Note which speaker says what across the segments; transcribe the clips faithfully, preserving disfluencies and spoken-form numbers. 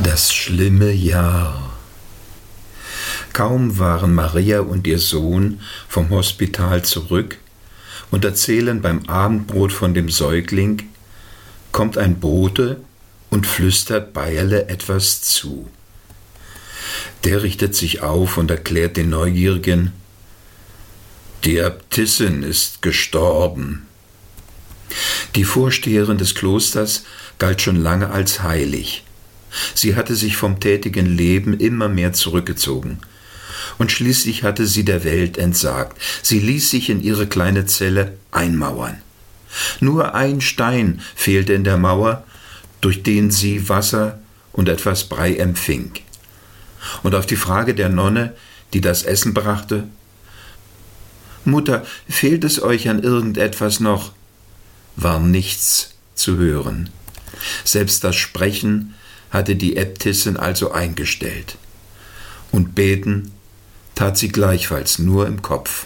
Speaker 1: Das schlimme Jahr. Kaum waren Maria und ihr Sohn vom Hospital zurück und erzählen beim Abendbrot von dem Säugling, kommt ein Bote und flüstert Beierle etwas zu. Der richtet sich auf und erklärt den Neugierigen: Die Äbtissin ist gestorben. Die Vorsteherin des Klosters galt schon lange als heilig. Sie hatte sich vom tätigen Leben immer mehr zurückgezogen. Und schließlich hatte sie der Welt entsagt. Sie ließ sich in ihre kleine Zelle einmauern. Nur ein Stein fehlte in der Mauer, durch den sie Wasser und etwas Brei empfing. Und auf die Frage der Nonne, die das Essen brachte: »Mutter, fehlt es euch an irgendetwas noch?« war nichts zu hören. Selbst das Sprechen hatte die Äbtissin also eingestellt. Und beten tat sie gleichfalls nur im Kopf.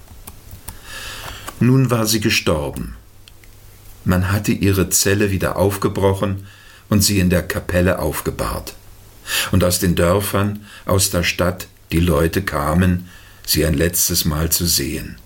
Speaker 1: Nun war sie gestorben. Man hatte ihre Zelle wieder aufgebrochen und sie in der Kapelle aufgebahrt. Und aus den Dörfern, aus der Stadt, die Leute kamen, sie ein letztes Mal zu sehen.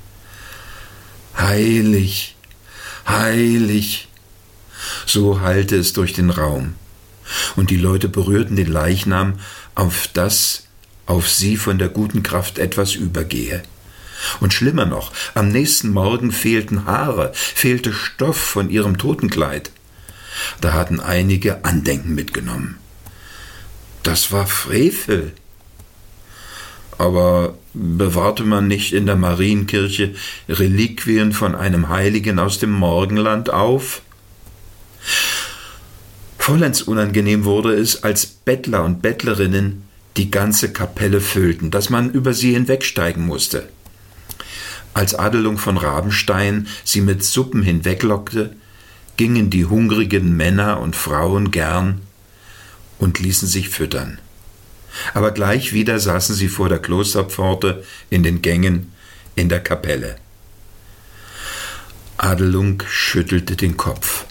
Speaker 1: Heilig, heilig, so hallte es durch den Raum. Und die Leute berührten den Leichnam, auf das auf sie von der guten Kraft etwas übergehe. Und schlimmer noch, am nächsten Morgen fehlten Haare, fehlte Stoff von ihrem Totenkleid. Da hatten einige Andenken mitgenommen. Das war Frevel. Aber bewahrte man nicht in der Marienkirche Reliquien von einem Heiligen aus dem Morgenland auf? Vollends unangenehm wurde es, als Bettler und Bettlerinnen die ganze Kapelle füllten, dass man über sie hinwegsteigen musste. Als Adelung von Rabenstein sie mit Suppen hinweglockte, gingen die hungrigen Männer und Frauen gern und ließen sich füttern. Aber gleich wieder saßen sie vor der Klosterpforte, in den Gängen, in der Kapelle. Adelung schüttelte den Kopf.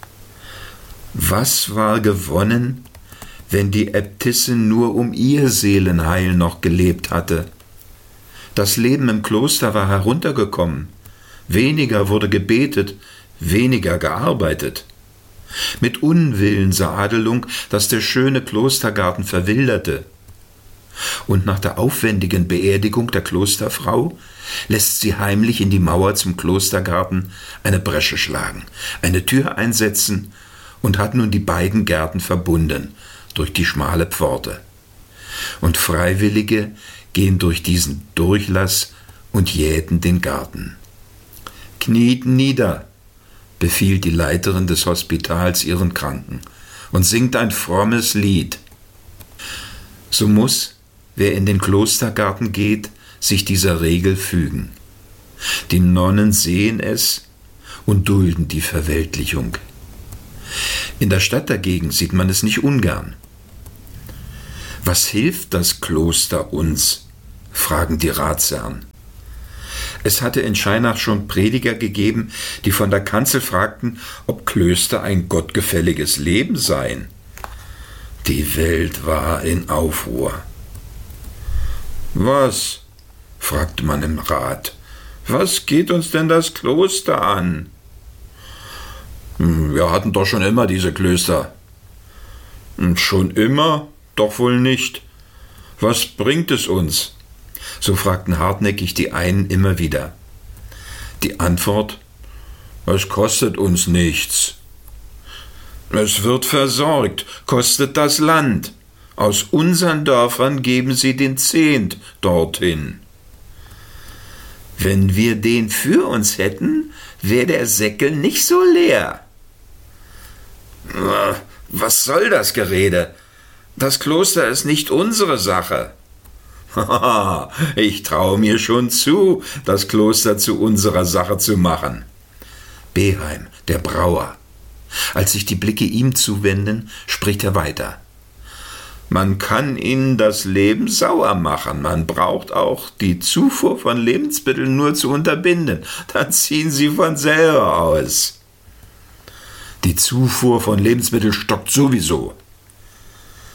Speaker 1: Was war gewonnen, wenn die Äbtissin nur um ihr Seelenheil noch gelebt hatte? Das Leben im Kloster war heruntergekommen. Weniger wurde gebetet, weniger gearbeitet. Mit Unwillen sah Adelung, dass der schöne Klostergarten verwilderte. Und nach der aufwendigen Beerdigung der Klosterfrau lässt sie heimlich in die Mauer zum Klostergarten eine Bresche schlagen, eine Tür einsetzen und hat nun die beiden Gärten verbunden durch die schmale Pforte. Und Freiwillige gehen durch diesen Durchlass und jäten den Garten. »Kniet nieder«, befiehlt die Leiterin des Hospitals ihren Kranken und singt ein frommes Lied. So muss, wer in den Klostergarten geht, sich dieser Regel fügen. Die Nonnen sehen es und dulden die Verweltlichung. In der Stadt dagegen sieht man es nicht ungern. Was hilft das Kloster uns? Fragen die Ratsherren. Es hatte in Scheinach schon Prediger gegeben, die von der Kanzel fragten, ob Klöster ein gottgefälliges Leben seien. Die Welt war in Aufruhr. Was? Fragte man im Rat. Was geht uns denn das Kloster an? Wir hatten doch schon immer diese Klöster. Schon immer? Doch wohl nicht. Was bringt es uns? So fragten hartnäckig die einen immer wieder. Die Antwort: Es kostet uns nichts. Es wird versorgt, kostet das Land. Aus unseren Dörfern geben sie den Zehnt dorthin. Wenn wir den für uns hätten, wäre der Säckel nicht so leer. Was soll das Gerede? Das Kloster ist nicht unsere Sache. Haha, ich traue mir schon zu, das Kloster zu unserer Sache zu machen. Beheim, der Brauer. Als sich die Blicke ihm zuwenden, spricht er weiter. Man kann ihnen das Leben sauer machen. Man braucht auch die Zufuhr von Lebensmitteln nur zu unterbinden. Dann ziehen sie von selber aus. Die Zufuhr von Lebensmitteln stockt sowieso.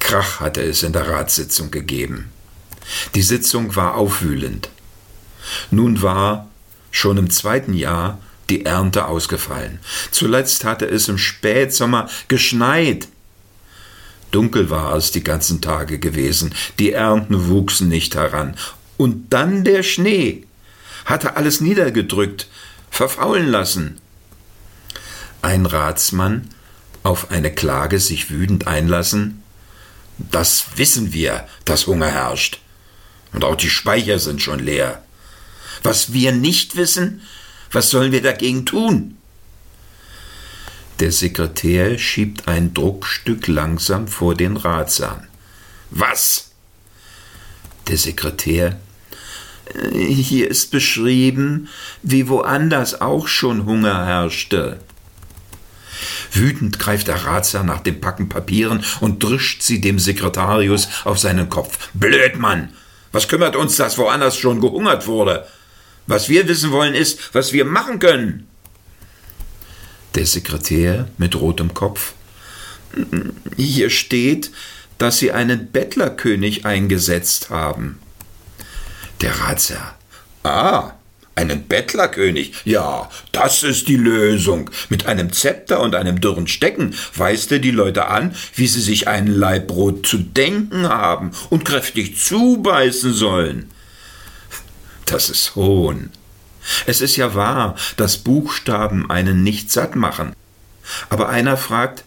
Speaker 1: Krach hatte es in der Ratssitzung gegeben. Die Sitzung war aufwühlend. Nun war schon im zweiten Jahr die Ernte ausgefallen. Zuletzt hatte es im Spätsommer geschneit. Dunkel war es die ganzen Tage gewesen, die Ernten wuchsen nicht heran. Und dann der Schnee hatte alles niedergedrückt, verfaulen lassen. Ein Ratsmann auf eine Klage sich wütend einlassen: Das wissen wir, dass Hunger herrscht. Und auch die Speicher sind schon leer. Was wir nicht wissen, was sollen wir dagegen tun? Der Sekretär schiebt ein Druckstück langsam vor den Ratssaal. Was? Der Sekretär: Hier ist beschrieben, wie woanders auch schon Hunger herrschte. Wütend greift der Ratsherr nach dem Packen Papieren und drischt sie dem Sekretarius auf seinen Kopf. Blödmann! Was kümmert uns, dass woanders schon gehungert wurde? Was wir wissen wollen ist, was wir machen können. Der Sekretär mit rotem Kopf: Hier steht, dass Sie einen Bettlerkönig eingesetzt haben. Der Ratsherr: Ah, einen Bettlerkönig? Ja, das ist die Lösung. Mit einem Zepter und einem dürren Stecken weist er die Leute an, wie sie sich einen Laib Brot zu denken haben und kräftig zubeißen sollen. Das ist Hohn. Es ist ja wahr, dass Buchstaben einen nicht satt machen. Aber einer fragt: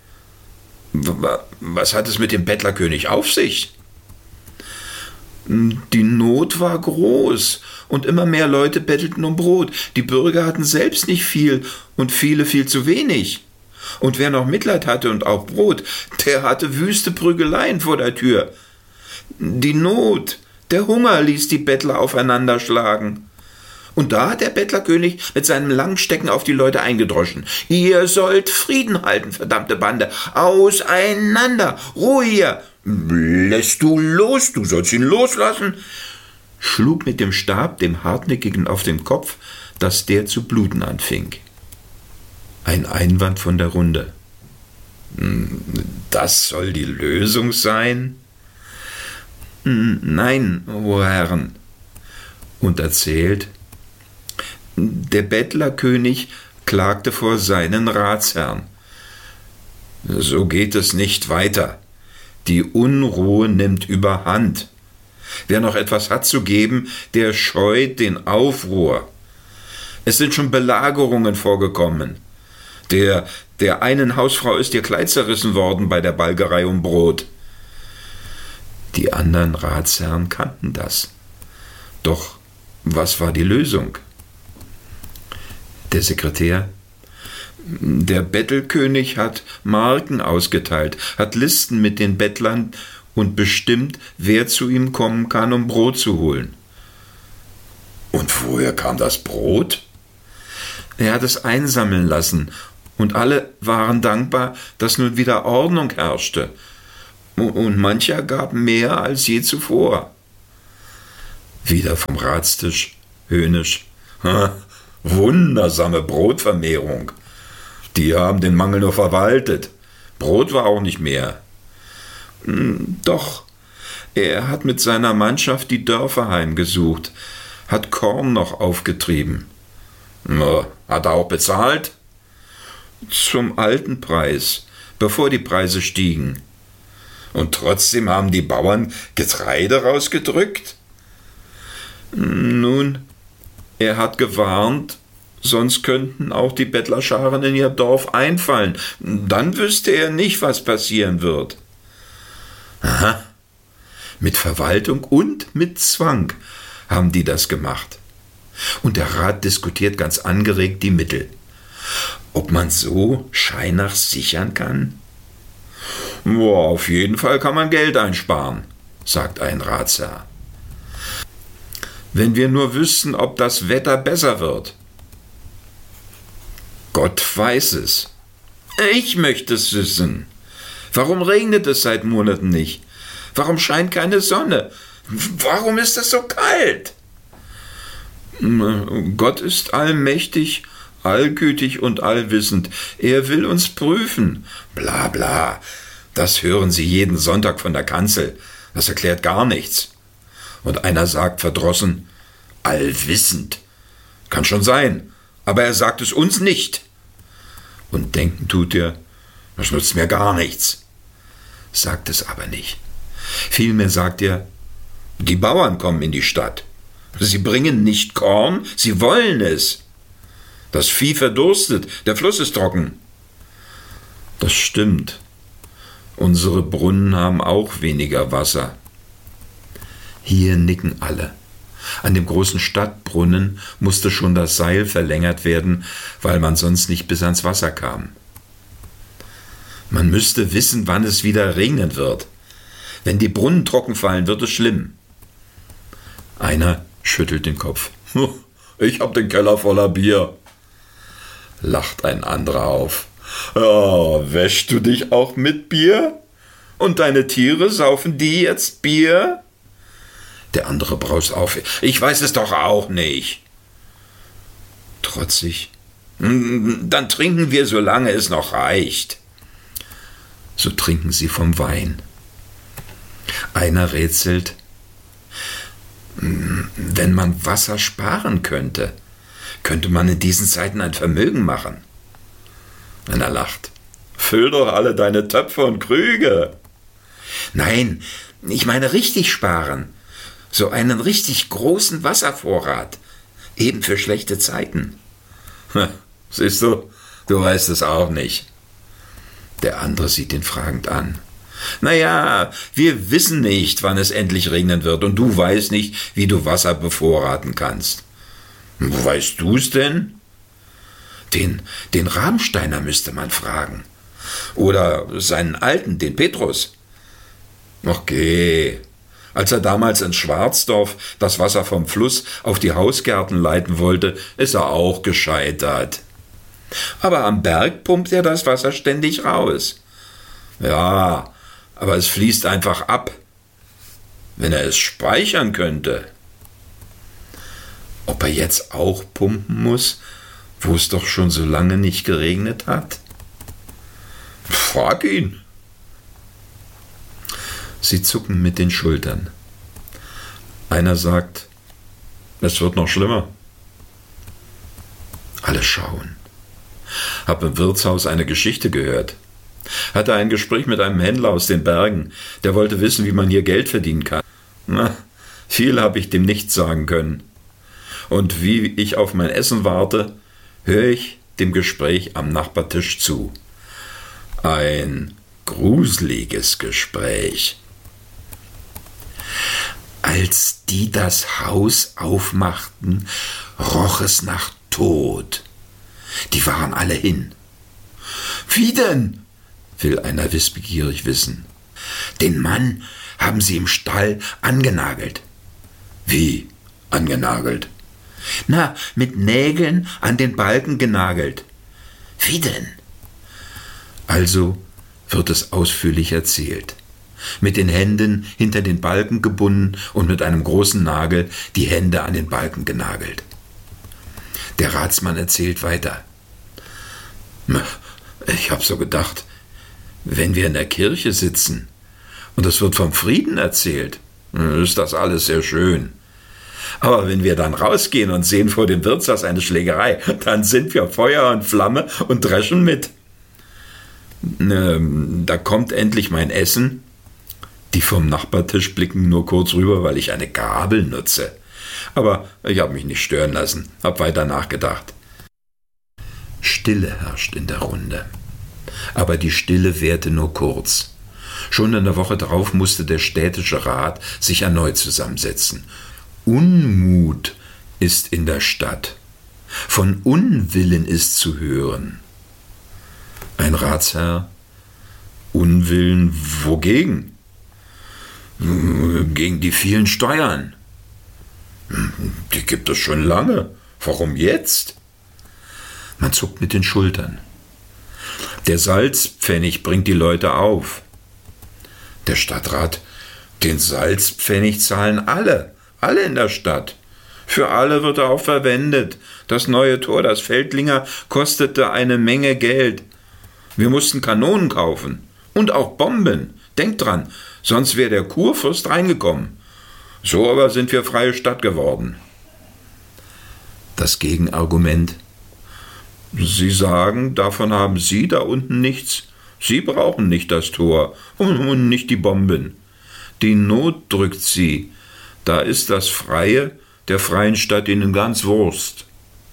Speaker 1: Was hat es mit dem Bettlerkönig auf sich? Die Not war groß und immer mehr Leute bettelten um Brot. Die Bürger hatten selbst nicht viel und viele viel zu wenig. Und wer noch Mitleid hatte und auch Brot, der hatte wüste Prügeleien vor der Tür. Die Not, der Hunger ließ die Bettler aufeinander schlagen. Und da hat der Bettlerkönig mit seinem langen Stecken auf die Leute eingedroschen. Ihr sollt Frieden halten, verdammte Bande. Auseinander. Ruhe hier. Lässt du los, du sollst ihn loslassen. Schlug mit dem Stab dem Hartnäckigen auf den Kopf, dass der zu bluten anfing. Ein Einwand von der Runde. Das soll die Lösung sein? Nein, hohe Herren. Und erzählt: Der Bettlerkönig klagte vor seinen Ratsherrn. So geht es nicht weiter. Die Unruhe nimmt überhand. Wer noch etwas hat zu geben, der scheut den Aufruhr. Es sind schon Belagerungen vorgekommen. Der, der einen Hausfrau ist ihr Kleid zerrissen worden bei der Balgerei um Brot. Die anderen Ratsherren kannten das. Doch was war die Lösung? Der Sekretär: Der Bettelkönig hat Marken ausgeteilt, hat Listen mit den Bettlern und bestimmt, wer zu ihm kommen kann, um Brot zu holen. Und woher kam das Brot? Er hat es einsammeln lassen, und alle waren dankbar, dass nun wieder Ordnung herrschte. Und mancher gab mehr als je zuvor. Wieder vom Ratstisch höhnisch: Wundersame Brotvermehrung. Die haben den Mangel nur verwaltet. Brot war auch nicht mehr. Doch, er hat mit seiner Mannschaft die Dörfer heimgesucht, hat Korn noch aufgetrieben. Na, hat er auch bezahlt? Zum alten Preis, bevor die Preise stiegen. Und trotzdem haben die Bauern Getreide rausgedrückt? Nun, er hat gewarnt, sonst könnten auch die Bettlerscharen in ihr Dorf einfallen. Dann wüsste er nicht, was passieren wird. Aha, mit Verwaltung und mit Zwang haben die das gemacht. Und der Rat diskutiert ganz angeregt die Mittel. Ob man so Scheinach sichern kann? Boah, auf jeden Fall kann man Geld einsparen, sagt ein Ratsherr. Wenn wir nur wüssten, ob das Wetter besser wird. Gott weiß es. Ich möchte es wissen. Warum regnet es seit Monaten nicht? Warum scheint keine Sonne? Warum ist es so kalt? Gott ist allmächtig, allgütig und allwissend. Er will uns prüfen. Bla bla. Das hören Sie jeden Sonntag von der Kanzel. Das erklärt gar nichts. Und einer sagt verdrossen, allwissend. Kann schon sein, aber er sagt es uns nicht. Und denken tut er, das nutzt mir gar nichts. Sagt es aber nicht. Vielmehr sagt er, die Bauern kommen in die Stadt. Sie bringen nicht Korn, sie wollen es. Das Vieh verdurstet, der Fluss ist trocken. Das stimmt. Unsere Brunnen haben auch weniger Wasser. Hier nicken alle. An dem großen Stadtbrunnen musste schon das Seil verlängert werden, weil man sonst nicht bis ans Wasser kam. Man müsste wissen, wann es wieder regnen wird. Wenn die Brunnen trocken fallen, wird es schlimm. Einer schüttelt den Kopf. Ich hab den Keller voller Bier. Lacht ein anderer auf. Ja, wäschst du dich auch mit Bier? Und deine Tiere, saufen die jetzt Bier? Der andere braust auf. Ich weiß es doch auch nicht. Trotzig. Dann trinken wir, solange es noch reicht. So trinken sie vom Wein. Einer rätselt. Wenn man Wasser sparen könnte, könnte man in diesen Zeiten ein Vermögen machen. Einer lacht. Füll doch alle deine Töpfe und Krüge. Nein, ich meine richtig sparen. So einen richtig großen Wasservorrat. Eben für schlechte Zeiten. Siehst du, du weißt es auch nicht. Der andere sieht ihn fragend an. Naja, wir wissen nicht, wann es endlich regnen wird, und du weißt nicht, wie du Wasser bevorraten kannst. Wo weißt du's denn? Den, den Rabensteiner müsste man fragen. Oder seinen Alten, den Petrus. Okay, als er damals in Schwarzdorf das Wasser vom Fluss auf die Hausgärten leiten wollte, ist er auch gescheitert. Aber am Berg pumpt er das Wasser ständig raus. Ja, aber es fließt einfach ab. Wenn er es speichern könnte. Ob er jetzt auch pumpen muss, wo es doch schon so lange nicht geregnet hat? Frag ihn. Sie zucken mit den Schultern. Einer sagt, es wird noch schlimmer. Alle schauen. Hab im Wirtshaus eine Geschichte gehört. Hatte ein Gespräch mit einem Händler aus den Bergen, der wollte wissen, wie man hier Geld verdienen kann. Na, viel habe ich dem nicht sagen können. Und wie ich auf mein Essen warte, höre ich dem Gespräch am Nachbartisch zu. Ein gruseliges Gespräch. Als die das Haus aufmachten, roch es nach Tod. Die waren alle hin. Wie denn? Will einer wissbegierig wissen. Den Mann haben sie im Stall angenagelt. Wie angenagelt? Na, mit Nägeln an den Balken genagelt. Wie denn? Also wird es ausführlich erzählt. Mit den Händen hinter den Balken gebunden und mit einem großen Nagel die Hände an den Balken genagelt. Der Ratsmann erzählt weiter. Ich hab so gedacht, wenn wir in der Kirche sitzen und es wird vom Frieden erzählt, ist das alles sehr schön. Aber wenn wir dann rausgehen und sehen vor dem Wirtshaus eine Schlägerei, dann sind wir Feuer und Flamme und dreschen mit. Ähm, da kommt endlich mein Essen. Die vom Nachbartisch blicken nur kurz rüber, weil ich eine Gabel nutze. Aber ich habe mich nicht stören lassen, habe weiter nachgedacht. Stille herrscht in der Runde. Aber die Stille währte nur kurz. Schon in der Woche darauf musste der städtische Rat sich erneut zusammensetzen. Unmut ist in der Stadt. Von Unwillen ist zu hören. Ein Ratsherr: Unwillen wogegen? Gegen die vielen Steuern. Die gibt es schon lange. Warum jetzt? Man zuckt mit den Schultern. Der Salzpfennig bringt die Leute auf. Der Stadtrat: Den Salzpfennig zahlen alle, alle in der Stadt. Für alle wird er auch verwendet. Das neue Tor, das Feldlinger, kostete eine Menge Geld. Wir mussten Kanonen kaufen. Und auch Bomben. Denkt dran, sonst wäre der Kurfürst reingekommen. So aber sind wir freie Stadt geworden. Das Gegenargument. Sie sagen, davon haben Sie da unten nichts. Sie brauchen nicht das Tor und nicht die Bomben. Die Not drückt Sie. Da ist das Freie der freien Stadt Ihnen ganz Wurst.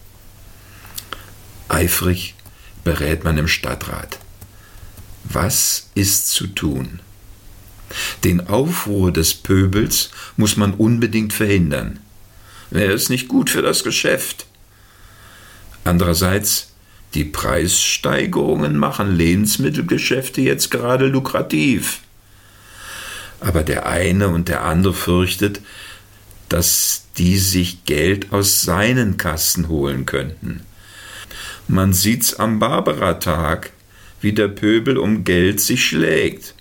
Speaker 1: Eifrig berät man im Stadtrat. Was ist zu tun? Den Aufruhr des Pöbels muss man unbedingt verhindern. Er ist nicht gut für das Geschäft. Andererseits, die Preissteigerungen machen Lebensmittelgeschäfte jetzt gerade lukrativ. Aber der eine und der andere fürchtet, dass die sich Geld aus seinen Kassen holen könnten. Man sieht's am Barbaratag, wie der Pöbel um Geld sich schlägt.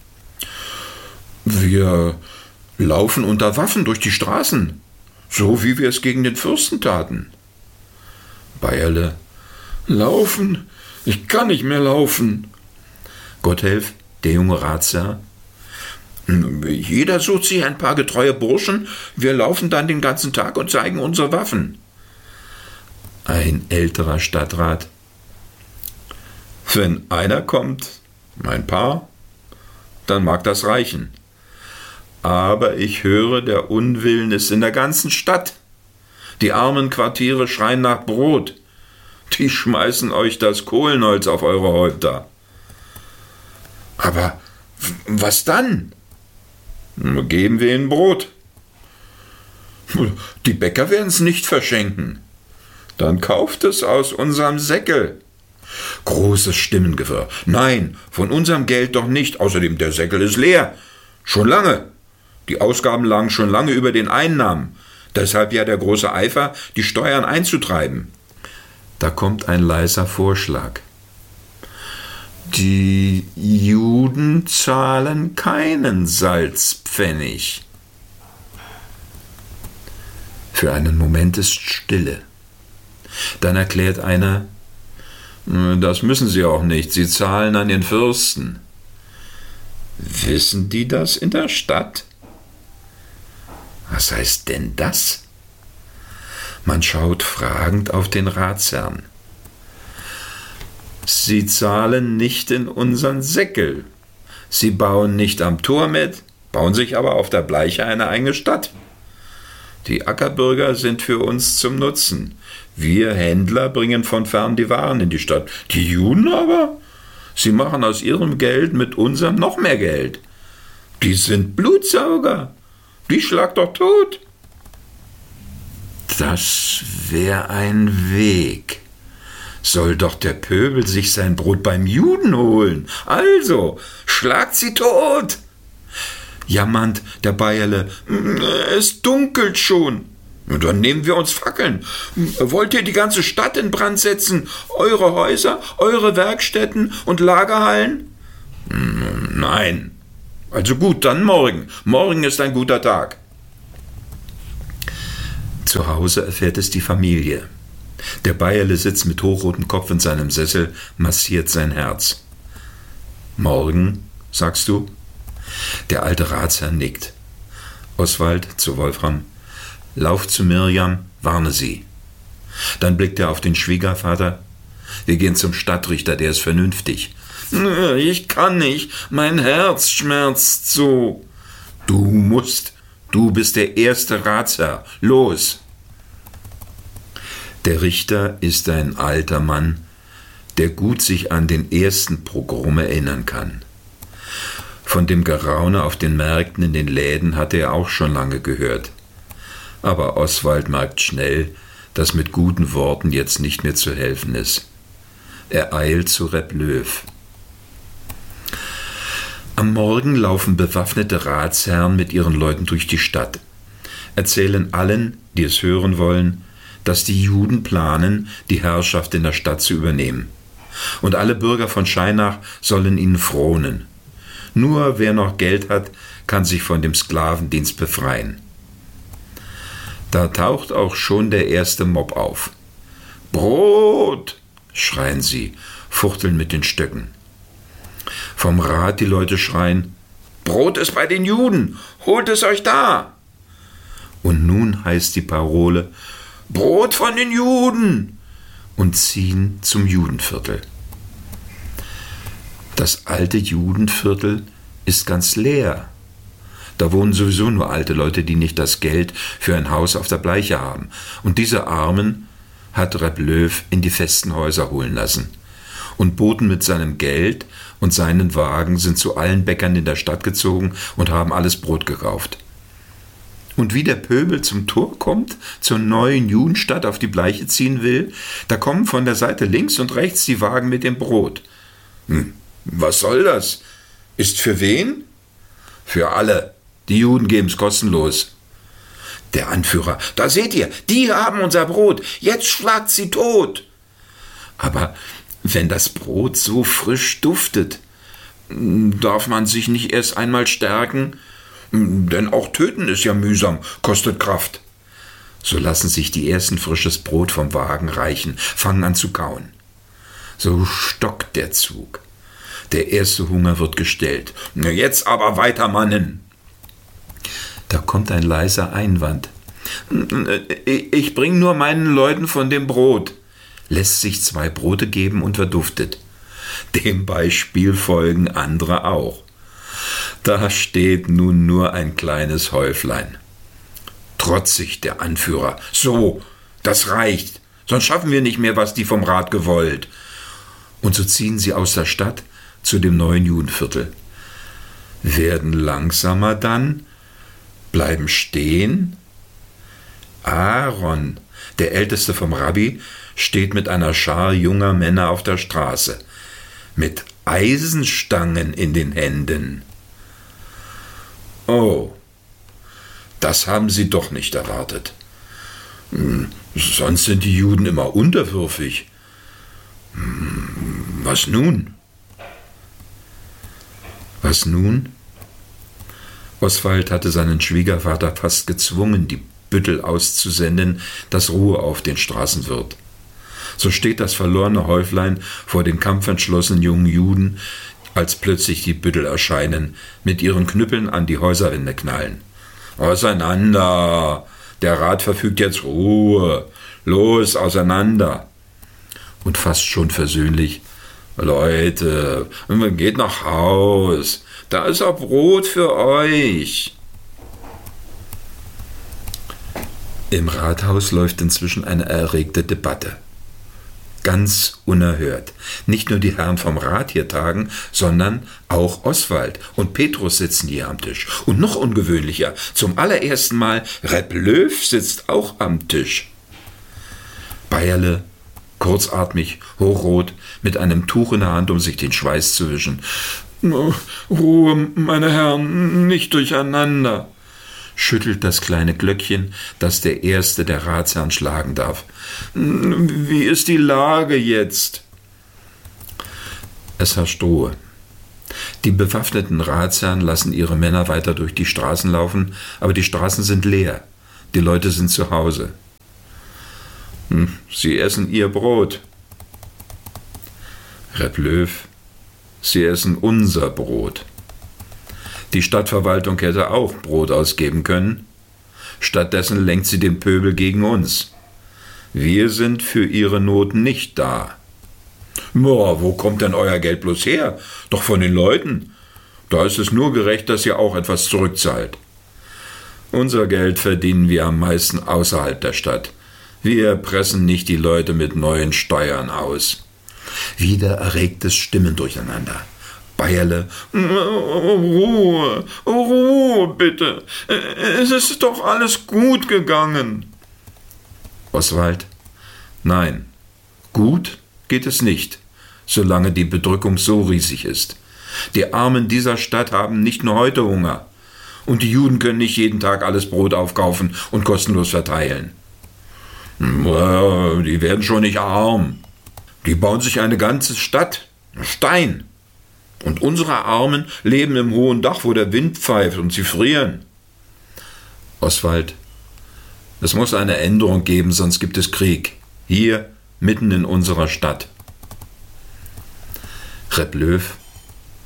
Speaker 1: Wir laufen unter Waffen durch die Straßen, so wie wir es gegen den Fürsten taten. Bayerle: Laufen? Ich kann nicht mehr laufen. Gotthelf, der junge Ratsherr: Jeder sucht sich ein paar getreue Burschen, wir laufen dann den ganzen Tag und zeigen unsere Waffen. Ein älterer Stadtrat: Wenn einer kommt, ein Paar, dann mag das reichen. Aber ich höre, der Unwillen ist in der ganzen Stadt. Die armen Quartiere schreien nach Brot. Die schmeißen euch das Kohlenholz auf eure Häupter. Aber was dann? Geben wir ihnen Brot. Die Bäcker werden es nicht verschenken. Dann kauft es aus unserem Säckel. Großes Stimmengewirr. Nein, von unserem Geld doch nicht. Außerdem, der Säckel ist leer. Schon lange. Die Ausgaben lagen schon lange über den Einnahmen. Deshalb ja der große Eifer, die Steuern einzutreiben. Da kommt ein leiser Vorschlag. Die Juden zahlen keinen Salzpfennig. Für einen Moment ist Stille. Dann erklärt einer: Das müssen sie auch nicht, sie zahlen an den Fürsten. Wissen die das in der Stadt? Was heißt denn das? Man schaut fragend auf den Ratsherrn. Sie zahlen nicht in unseren Säckel. Sie bauen nicht am Tor mit, bauen sich aber auf der Bleiche eine eigene Stadt. Die Ackerbürger sind für uns zum Nutzen. Wir Händler bringen von fern die Waren in die Stadt. Die Juden aber, sie machen aus ihrem Geld mit unserem noch mehr Geld. Die sind Blutsauger. Die schlag doch tot. Das wäre ein Weg. Soll doch der Pöbel sich sein Brot beim Juden holen. Also, schlagt sie tot. Jammernd der Bayerle: Es dunkelt schon. Dann nehmen wir uns Fackeln. Wollt ihr die ganze Stadt in Brand setzen? Eure Häuser, eure Werkstätten und Lagerhallen? Nein. Also gut, dann morgen. Morgen ist ein guter Tag. Zu Hause erfährt es die Familie. Der Bayerle sitzt mit hochrotem Kopf in seinem Sessel, massiert sein Herz. Morgen, sagst du? Der alte Ratsherr nickt. Oswald zu Wolfram: Lauf zu Mirjam, warne sie. Dann blickt er auf den Schwiegervater: Wir gehen zum Stadtrichter, der ist vernünftig. Ich kann nicht, mein Herz schmerzt so. Du musst, du bist der erste Ratsherr, los. Der Richter ist ein alter Mann, der gut sich an den ersten Pogrom erinnern kann. Von dem Geraune auf den Märkten, in den Läden hatte er auch schon lange gehört. Aber Oswald merkt schnell, dass mit guten Worten jetzt nicht mehr zu helfen ist. Er eilt zu Reb Löw. Am Morgen laufen bewaffnete Ratsherren mit ihren Leuten durch die Stadt, erzählen allen, die es hören wollen, dass die Juden planen, die Herrschaft in der Stadt zu übernehmen. Und alle Bürger von Scheinach sollen ihnen fronen. Nur wer noch Geld hat, kann sich von dem Sklavendienst befreien. Da taucht auch schon der erste Mob auf. Brot, schreien sie, fuchteln mit den Stöcken. Vom Rat die Leute schreien: Brot ist bei den Juden, holt es euch da! Und nun heißt die Parole: Brot von den Juden! Und ziehen zum Judenviertel. Das alte Judenviertel ist ganz leer. Da wohnen sowieso nur alte Leute, die nicht das Geld für ein Haus auf der Bleiche haben. Und diese Armen hat Reb Löw in die festen Häuser holen lassen. Und Boten mit seinem Geld und seinen Wagen sind zu allen Bäckern in der Stadt gezogen und haben alles Brot gekauft. Und wie der Pöbel zum Tor kommt, zur neuen Judenstadt auf die Bleiche ziehen will, da kommen von der Seite links und rechts die Wagen mit dem Brot. Hm, was soll das? Ist für wen? Für alle. Die Juden geben's kostenlos. Der Anführer: Da seht ihr, die haben unser Brot, jetzt schlagt sie tot. Aber wenn das Brot so frisch duftet, darf man sich nicht erst einmal stärken? Denn auch töten ist ja mühsam, kostet Kraft. So lassen sich die ersten frisches Brot vom Wagen reichen, fangen an zu kauen. So stockt der Zug. Der erste Hunger wird gestillt. Na jetzt aber weiter, Mannen. Da kommt ein leiser Einwand. Ich bring nur meinen Leuten von dem Brot. Lässt sich zwei Brote geben und verduftet. Dem Beispiel folgen andere auch. Da steht nun nur ein kleines Häuflein. Trotzig der Anführer: So, das reicht, sonst schaffen wir nicht mehr, was die vom Rat gewollt. Und so ziehen sie aus der Stadt zu dem neuen Judenviertel. Werden langsamer dann, bleiben stehen. Aaron, der Älteste vom Rabbi, steht mit einer Schar junger Männer auf der Straße, mit Eisenstangen in den Händen. Oh, das haben sie doch nicht erwartet. Hm, sonst sind die Juden immer unterwürfig. Hm, was nun? Was nun? Oswald hatte seinen Schwiegervater fast gezwungen, die Büttel auszusenden, dass Ruhe auf den Straßen wird. So steht das verlorene Häuflein vor den kampfentschlossenen jungen Juden, als plötzlich die Büttel erscheinen, mit ihren Knüppeln an die Häuserwände knallen. Auseinander! Der Rat verfügt jetzt Ruhe! Los, auseinander! Und fast schon versöhnlich: Leute, geht nach Haus, da ist auch Brot für euch. Im Rathaus läuft inzwischen eine erregte Debatte. Ganz unerhört. Nicht nur die Herren vom Rat hier tagen, sondern auch Oswald und Petrus sitzen hier am Tisch. Und noch ungewöhnlicher, zum allerersten Mal Reb Löw sitzt auch am Tisch. Bayerle, kurzatmig, hochrot, mit einem Tuch in der Hand, um sich den Schweiß zu wischen. Ruhe, meine Herren, nicht durcheinander, schüttelt das kleine Glöckchen, das der Erste der Ratsherren schlagen darf. Wie ist die Lage jetzt? Es herrscht Ruhe. Die bewaffneten Ratsherren lassen ihre Männer weiter durch die Straßen laufen, aber die Straßen sind leer. Die Leute sind zu Hause. Sie essen ihr Brot. Reb Löw: Sie essen unser Brot. Die Stadtverwaltung hätte auch Brot ausgeben können. Stattdessen lenkt sie den Pöbel gegen uns. Wir sind für ihre Not nicht da. Boah, wo kommt denn euer Geld bloß her? Doch von den Leuten. Da ist es nur gerecht, dass ihr auch etwas zurückzahlt. Unser Geld verdienen wir am meisten außerhalb der Stadt. Wir pressen nicht die Leute mit neuen Steuern aus. Wieder erregtes Stimmen durcheinander. Bayerle: Ruhe, Ruhe bitte, es ist doch alles gut gegangen. Oswald: Nein, gut geht es nicht, solange die Bedrückung so riesig ist. Die Armen dieser Stadt haben nicht nur heute Hunger. Und die Juden können nicht jeden Tag alles Brot aufkaufen und kostenlos verteilen. Die werden schon nicht arm. Die bauen sich eine ganze Stadt, Stein. Und unsere Armen leben im hohen Dach, wo der Wind pfeift und sie frieren. Oswald: Es muss eine Änderung geben, sonst gibt es Krieg. Hier, mitten in unserer Stadt. Reb Löw: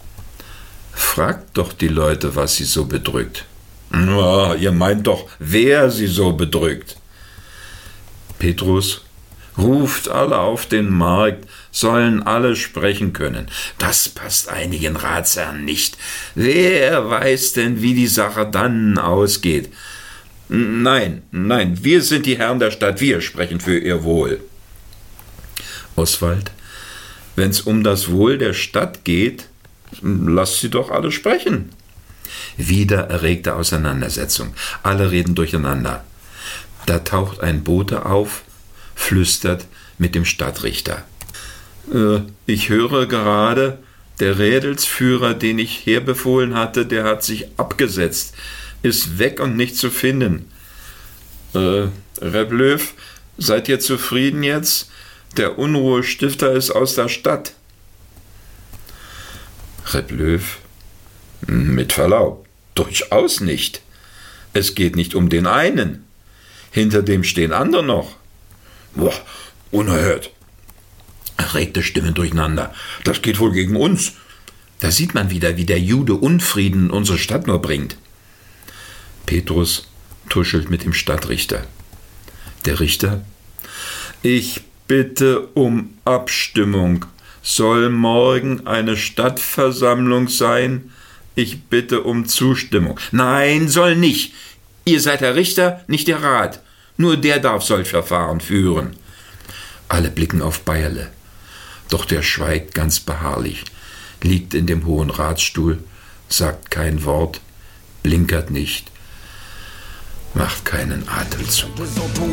Speaker 1: Fragt doch die Leute, was sie so bedrückt. Na, ihr meint doch, wer sie so bedrückt. Petrus: Ruft alle auf den Markt, sollen alle sprechen können. Das passt einigen Ratsherren nicht. Wer weiß denn, wie die Sache dann ausgeht? Nein, nein, wir sind die Herren der Stadt, wir sprechen für ihr Wohl. Oswald: Wenn's um das Wohl der Stadt geht, lasst sie doch alle sprechen. Wieder erregte Auseinandersetzung. Alle reden durcheinander. Da taucht ein Bote auf, flüstert mit dem Stadtrichter. Äh, ich höre gerade, der Rädelsführer, den ich herbefohlen hatte, der hat sich abgesetzt, ist weg und nicht zu finden. Äh, Reblöw, seid ihr zufrieden jetzt? Der Unruhestifter ist aus der Stadt. Reblöw: Mit Verlaub, durchaus nicht. Es geht nicht um den einen. Hinter dem stehen andere noch. Boah, unerhört. Regte Stimmen durcheinander. Das geht wohl gegen uns. Da sieht man wieder, wie der Jude Unfrieden in unsere Stadt nur bringt. Petrus tuschelt mit dem Stadtrichter. Der Richter: Ich bitte um Abstimmung. Soll morgen eine Stadtversammlung sein? Ich bitte um Zustimmung. Nein, soll nicht. Ihr seid der Richter, nicht der Rat. Nur der darf solch Verfahren führen. Alle blicken auf Beierle. Doch der schweigt ganz beharrlich, liegt in dem hohen Ratsstuhl, sagt kein Wort, blinkert nicht, macht keinen Atemzug.